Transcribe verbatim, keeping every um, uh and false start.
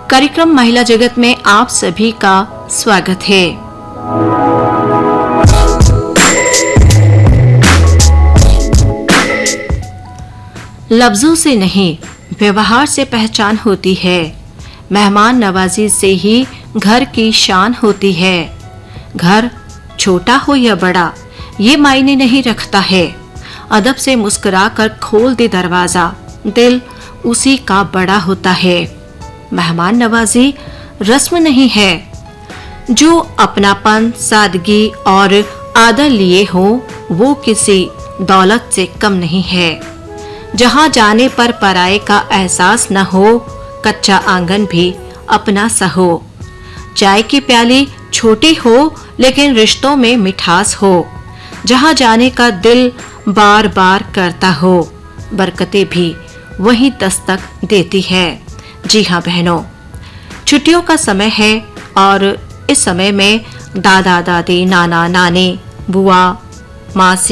कार्यक्रम महिला जगत में आप सभी का स्वागत है। लफ्जों से नहीं, व्यवहार से पहचान होती है। मेहमान नवाजी से ही घर की शान होती है। घर छोटा हो या बड़ा, ये मायने नहीं रखता है। अदब से मुस्कुराकर खोल दे दरवाजा, दिल उसी का बड़ा होता है। मेहमान नवाजी रस्म नहीं है, जो अपनापन, सादगी और आदर लिए हो वो किसी दौलत से कम नहीं है। जहां जाने पर पराये का एहसास न हो, कच्चा आंगन भी अपना सा हो। चाय की प्याली छोटी हो लेकिन रिश्तों में मिठास हो। जहां जाने का दिल बार बार करता हो, बरकतें भी वही दस्तक देती है। जी हाँ बहनों, छुट्टियों का समय है और इस समय में दादा दादी, नाना नानी, बुआ, मासी,